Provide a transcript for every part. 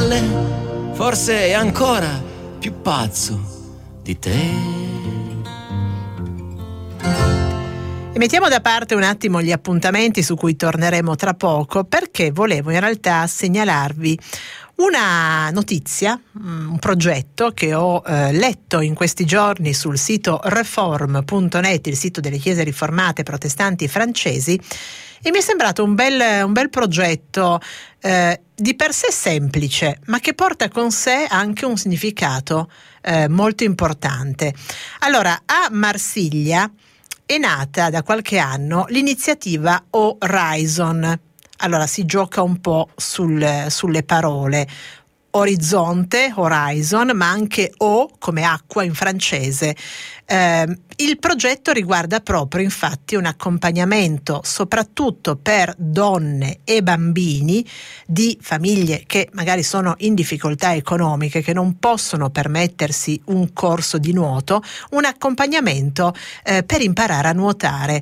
spalle, forse è ancora più pazzo di te. E mettiamo da parte un attimo gli appuntamenti su cui torneremo tra poco, perché volevo in realtà segnalarvi una notizia, un progetto che ho letto in questi giorni sul sito reform.net, il sito delle chiese riformate protestanti francesi, e mi è sembrato un bel progetto di per sé semplice, ma che porta con sé anche un significato molto importante. Allora, a Marsiglia è nata da qualche anno l'iniziativa Horizon. Allora si gioca un po' sulle parole. Orizzonte, horizon, ma anche O come acqua in francese. Il progetto riguarda proprio infatti un accompagnamento soprattutto per donne e bambini di famiglie che magari sono in difficoltà economiche, che non possono permettersi un corso di nuoto, un accompagnamento per imparare a nuotare.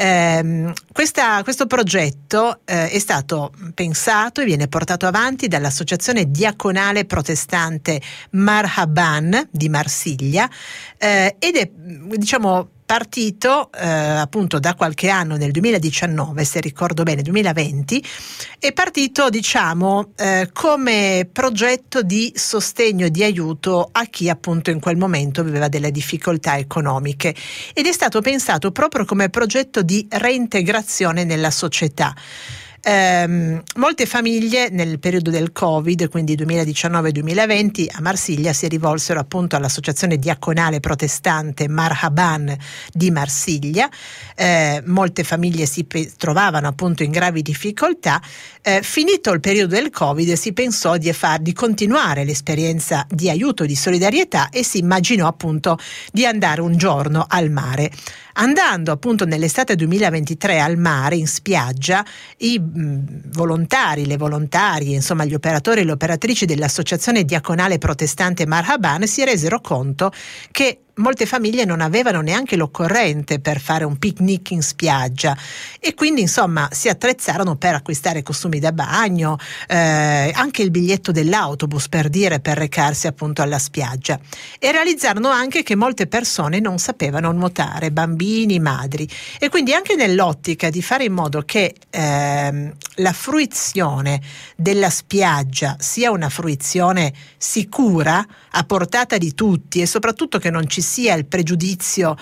Questo progetto è stato pensato e viene portato avanti dall'associazione diaconale protestante Marhaban di Marsiglia ed è partito appunto da qualche anno, nel 2019 se ricordo bene, 2020, è partito come progetto di sostegno e di aiuto a chi appunto in quel momento viveva delle difficoltà economiche, ed è stato pensato proprio come progetto di reintegrazione nella società. Molte famiglie nel periodo del Covid, quindi 2019-2020, a Marsiglia si rivolsero appunto all'associazione diaconale protestante Marhaban di Marsiglia. Molte famiglie si trovavano appunto in gravi difficoltà. Finito il periodo del Covid si pensò di continuare l'esperienza di aiuto, di solidarietà, e si immaginò appunto di andare un giorno al mare. Andando appunto nell'estate 2023 al mare, in spiaggia, i volontari, le volontarie, insomma gli operatori e le operatrici dell'associazione diaconale protestante Marhaban si resero conto che molte famiglie non avevano neanche l'occorrente per fare un picnic in spiaggia, e quindi insomma si attrezzarono per acquistare costumi da bagno, anche il biglietto dell'autobus, per recarsi appunto alla spiaggia, e realizzarono anche che molte persone non sapevano nuotare, bambini, madri, e quindi anche nell'ottica di fare in modo che la fruizione della spiaggia sia una fruizione sicura, a portata di tutti, e soprattutto che non ci sia il pregiudizio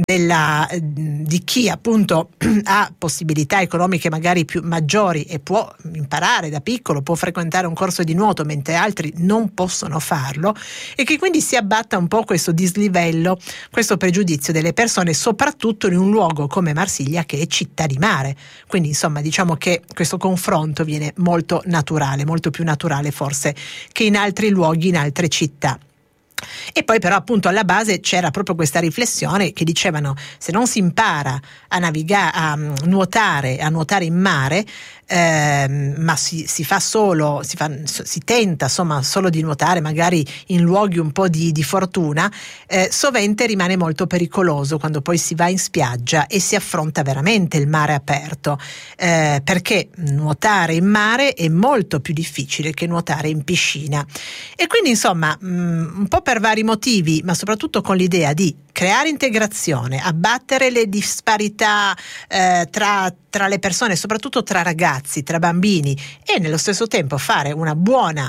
di chi appunto ha possibilità economiche magari più maggiori e può imparare da piccolo, può frequentare un corso di nuoto mentre altri non possono farlo, e che quindi si abbatta un po' questo dislivello, questo pregiudizio delle persone, soprattutto in un luogo come Marsiglia che è città di mare. Quindi insomma diciamo che questo confronto viene molto naturale, molto più naturale forse che in altri luoghi, in altre città. E poi però appunto alla base c'era proprio questa riflessione che dicevano: se non si impara a navigare, a nuotare in mare, ma si tenta insomma solo di nuotare magari in luoghi un po' di fortuna, sovente rimane molto pericoloso quando poi si va in spiaggia e si affronta veramente il mare aperto, perché nuotare in mare è molto più difficile che nuotare in piscina. E quindi insomma un po' per vari motivi, ma soprattutto con l'idea di creare integrazione, abbattere le disparità tra le persone, soprattutto tra ragazzi, tra bambini, e nello stesso tempo fare una buona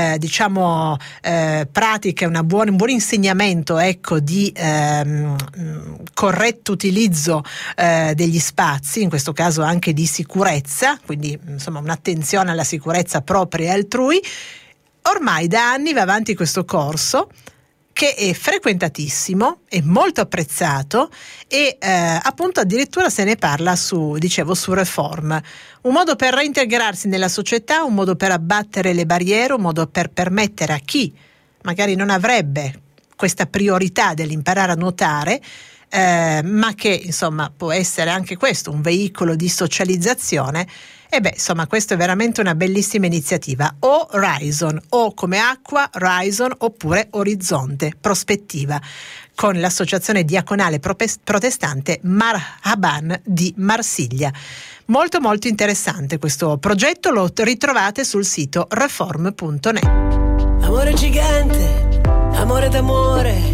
pratica, un buon insegnamento di corretto utilizzo degli spazi, in questo caso anche di sicurezza, quindi insomma un'attenzione alla sicurezza propria e altrui. Ormai da anni va avanti questo corso, che è frequentatissimo, è molto apprezzato, e appunto addirittura se ne parla su Reform. Un modo per reintegrarsi nella società, un modo per abbattere le barriere, un modo per permettere a chi magari non avrebbe questa priorità dell'imparare a nuotare, ma che insomma può essere anche questo un veicolo di socializzazione. E insomma questa è veramente una bellissima iniziativa. Horizon, O come acqua, Horizon, oppure orizzonte, prospettiva, con l'associazione diaconale protestante Marhaban di Marsiglia. Molto molto interessante questo progetto, lo ritrovate sul sito reform.net. Amore gigante, amore d'amore.